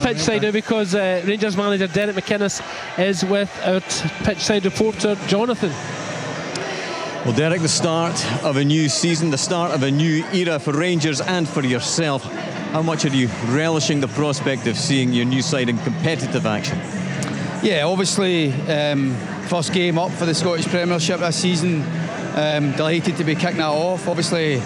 pitch side now, because Rangers manager Derek McInnes is with our pitch side reporter Jonathan. Well, Derek, the start of a new season, the start of a new era for Rangers and for yourself. How much are you relishing the prospect of seeing your new side in competitive action? Yeah, obviously, first game up for the Scottish Premiership this season. Delighted to be kicking that off. Obviously,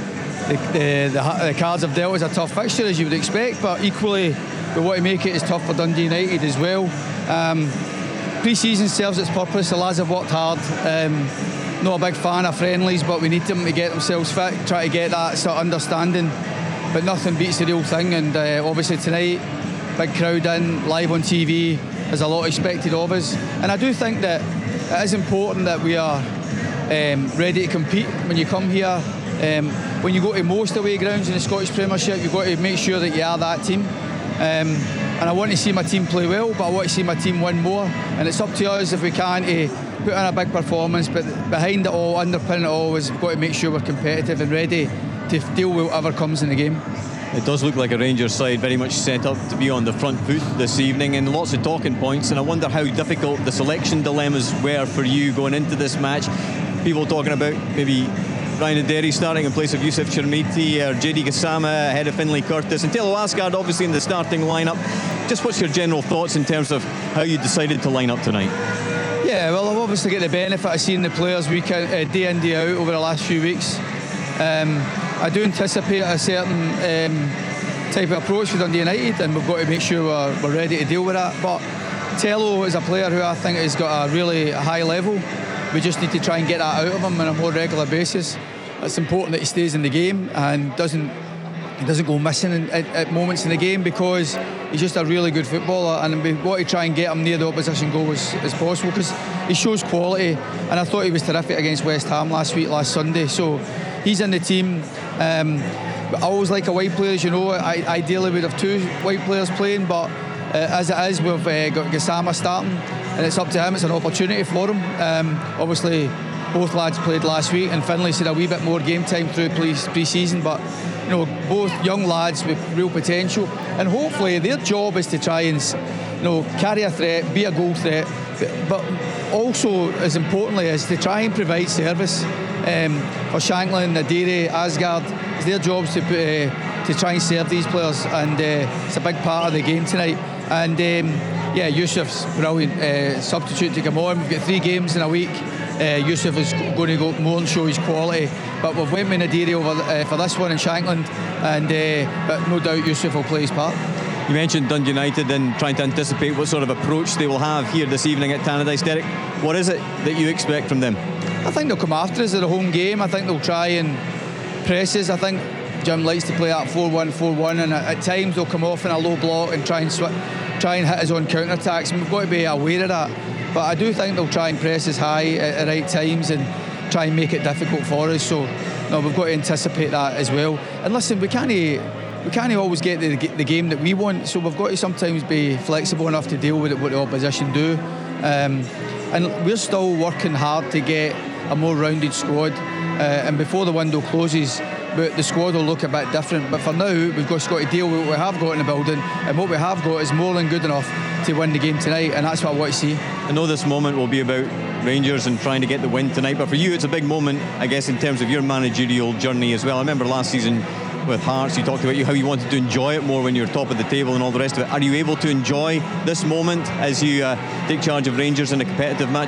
the cards have dealt us a tough fixture, as you would expect, but equally we want to make it as tough for Dundee United as well. Pre-season serves its purpose. The lads have worked hard. Not a big fan of friendlies, but we need them to get themselves fit, try to get that sort of understanding. But nothing beats the real thing, and obviously tonight, big crowd in, live on TV, there's a lot expected of us. And I do think that it is important that we are ready to compete when you come here. When you go to most away grounds in the Scottish Premiership, you've got to make sure that you are that team. And I want to see my team play well, but I want to see my team win more. And it's up to us, if we can, to put in a big performance. But behind it all, underpinning it all, is we've got to make sure we're competitive and ready to deal with whatever comes in the game. It does look like a Rangers side very much set up to be on the front foot this evening, and lots of talking points. And I wonder how difficult the selection dilemmas were for you going into this match. People talking about maybe Ryan Derry starting in place of Youssef Chermiti, or JD Gassama ahead of Finlay Curtis, and Taylor Asgard obviously in the starting lineup. Just what's your general thoughts in terms of how you decided to line up tonight? Yeah, well, I've obviously got the benefit of seeing the players day in, day out over the last few weeks. I do anticipate a certain type of approach for Dundee United, and we've got to make sure we're ready to deal with that. But Tello is a player who I think has got a really high level. We just need to try and get that out of him on a more regular basis. It's important that he stays in the game and doesn't go missing at moments in the game, because he's just a really good footballer, and we want to try and get him near the opposition goal as possible, because he shows quality, and I thought he was terrific against West Ham last Sunday. So he's in the team. I always like a white player, as you know. Ideally we'd have two white players playing, but as it is, we've got Gassama starting, and it's up to him. It's an opportunity for him. Obviously both lads played last week, and Finlay's had a wee bit more game time through pre-season, but you know, both young lads with real potential, and hopefully their job is to try and, you know, carry a threat, be a goal threat, but also as importantly is to try and provide service for Shankland, Adere, Asgard. It's their jobs to try and serve these players, and it's a big part of the game tonight. And yeah, Youssef's brilliant substitute to come on. We've got 3 games in a week. Youssef is going to go more and show his quality, but we've went with Adere over for this one in Shankland, and but no doubt Youssef will play his part. You mentioned Dundee United and trying to anticipate what sort of approach they will have here this evening at Tannadice. Derek, what is it that you expect from them? I think they'll come after us at a home game. I think they'll try and press us. I think Jim likes to play that 4-1, 4-1, and at times they'll come off in a low block and try and hit us on counter-attacks, and we've got to be aware of that. But I do think they'll try and press us high at right times and try and make it difficult for us. So no, we've got to anticipate that as well. And listen, we can't always get the game that we want, so we've got to sometimes be flexible enough to deal with what the opposition do. And we're still working hard to get a more rounded squad, and before the window closes, but the squad will look a bit different. But for now, we've just got to deal with what we have got in the building, and what we have got is more than good enough to win the game tonight, and that's what I want to see. I know this moment will be about Rangers and trying to get the win tonight, but for you it's a big moment, I guess, in terms of your managerial journey as well. I remember last season with Hearts, you talked about how you wanted to enjoy it more when you're top of the table and all the rest of it. Are you able to enjoy this moment as you take charge of Rangers in a competitive match